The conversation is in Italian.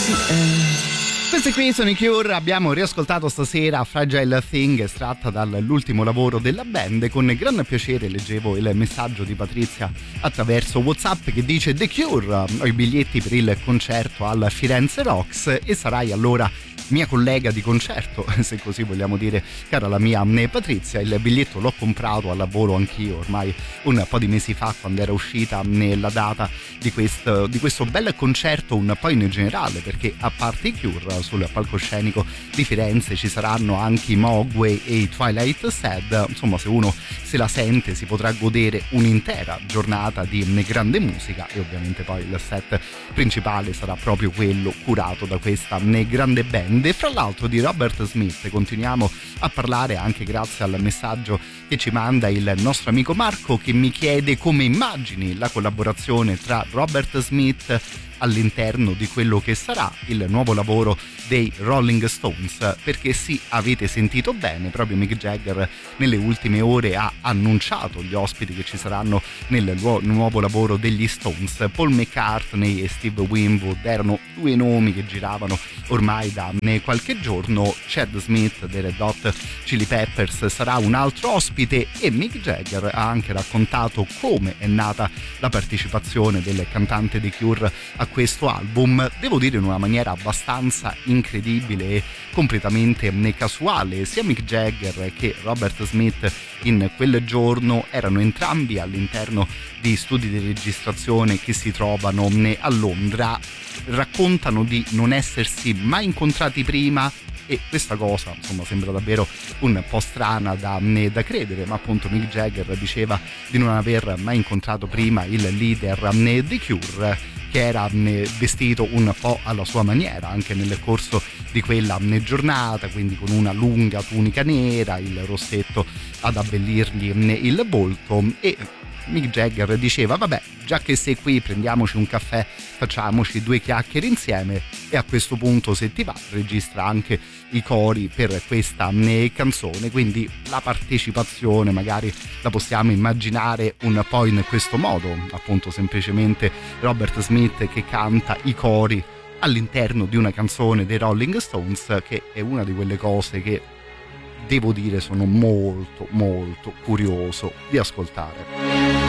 Questi qui sono i Cure, abbiamo riascoltato stasera Fragile Thing, estratta dall'ultimo lavoro della band. Con gran piacere leggevo il messaggio di Patrizia attraverso WhatsApp che dice: The Cure, ho i biglietti per il concerto al Firenze Rocks e sarai allora mia collega di concerto, se così vogliamo dire, cara la mia Patrizia. Il biglietto l'ho comprato al lavoro anch'io ormai un po' di mesi fa, quando era uscita la data di questo bel concerto, un po' in generale, perché a parte i Cure sul palcoscenico di Firenze ci saranno anche i Mogwai e i Twilight Sad. Insomma, se uno se la sente si potrà godere un'intera giornata di grande musica, e ovviamente poi il set principale sarà proprio quello curato da questa grande band. E fra l'altro di Robert Smith continuiamo a parlare anche grazie al messaggio che ci manda il nostro amico Marco, che mi chiede come immagini la collaborazione tra Robert Smith all'interno di quello che sarà il nuovo lavoro dei Rolling Stones, perché sì, avete sentito bene, proprio Mick Jagger nelle ultime ore ha annunciato gli ospiti che ci saranno nel nuovo lavoro degli Stones. Paul McCartney e Steve Winwood erano due nomi che giravano ormai da qualche giorno. Chad Smith dei Red Hot Chili Peppers sarà un altro ospite, e Mick Jagger ha anche raccontato come è nata la partecipazione del cantante dei Cure a questo album, devo dire in una maniera abbastanza incredibile e completamente casuale. Sia Mick Jagger che Robert Smith in quel giorno erano entrambi all'interno di studi di registrazione che si trovano a Londra. Raccontano di non essersi mai incontrati prima, e questa cosa insomma sembra davvero un po' strana da credere, ma appunto Mick Jagger diceva di non aver mai incontrato prima il leader dei Cure, che era vestito un po' alla sua maniera anche nel corso di quella giornata, quindi con una lunga tunica nera, il rossetto ad abbellirgli il volto. E Mick Jagger diceva: vabbè, già che sei qui, prendiamoci un caffè, facciamoci due chiacchiere insieme. E a questo punto, se ti va, registra anche i cori per questa canzone. Quindi la partecipazione magari la possiamo immaginare un po' in questo modo, appunto semplicemente Robert Smith che canta i cori all'interno di una canzone dei Rolling Stones, che è una di quelle cose che devo dire sono molto molto curioso di ascoltare.